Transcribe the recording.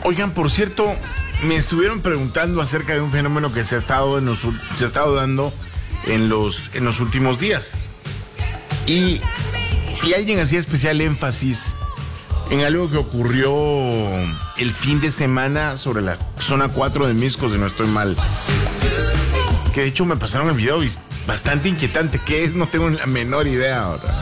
Oigan, por cierto, me estuvieron preguntando acerca de un fenómeno que se ha estado dando en los últimos días. Y alguien hacía especial énfasis en algo que ocurrió el fin de semana sobre la zona 4 de Misco, si no estoy mal. Que de hecho me pasaron el video y bastante inquietante. ¿Qué es? No tengo la menor idea ahora.